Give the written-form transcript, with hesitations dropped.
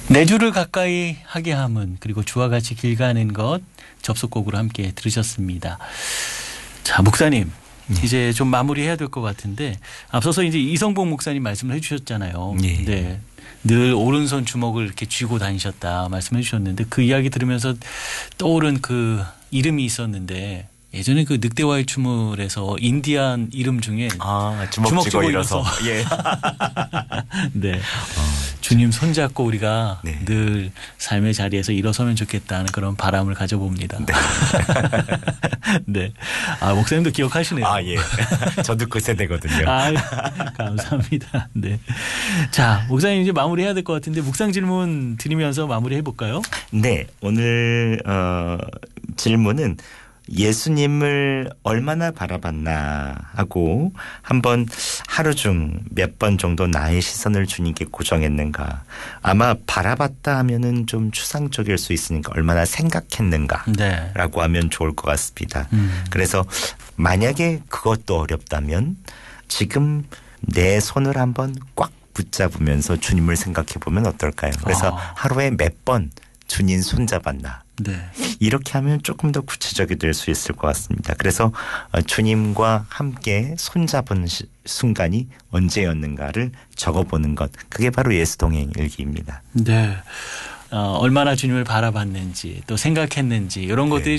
내 주를 가까이 하게 함은 그리고 주와 같이 길 가는 것 접속곡으로 함께 들으셨습니다. 자, 목사님. 이제 좀 마무리해야 될 것 같은데 앞서서 이제 이성복 목사님 말씀을 해 주셨잖아요. 예. 네. 늘 오른손 주먹을 이렇게 쥐고 다니셨다 말씀해 주셨는데 그 이야기 들으면서 떠오른 그 이름이 있었는데 예전에 그 늑대와의 춤을에서 인디안 이름 중에 주먹 쥐고 일어서. 예. 네. 주님 손잡고 우리가 네. 늘 삶의 자리에서 일어서면 좋겠다는 그런 바람을 가져봅니다. 네. 네. 아, 목사님도 기억하시네요. 예. 저도 그 세대거든요. 감사합니다. 네. 자, 목사님 이제 마무리해야 될 것 같은데 묵상 질문 드리면서 마무리해 볼까요? 네. 오늘 질문은 예수님을 얼마나 바라봤나 하고 한번 하루 중 몇 번 정도 나의 시선을 주님께 고정했는가. 아마 바라봤다 하면은 좀 추상적일 수 있으니까 얼마나 생각했는가라고 네. 하면 좋을 것 같습니다. 그래서 만약에 그것도 어렵다면 지금 내 손을 한번 꽉 붙잡으면서 주님을 생각해 보면 어떨까요? 그래서 하루에 몇 번 주님 손잡았나. 네. 이렇게 하면 조금 더 구체적이 될 수 있을 것 같습니다. 그래서 주님과 함께 손잡은 순간이 언제였는가를 적어보는 것. 그게 바로 예수동행 일기입니다. 네. 얼마나 주님을 바라봤는지 또 생각했는지 이런 것들이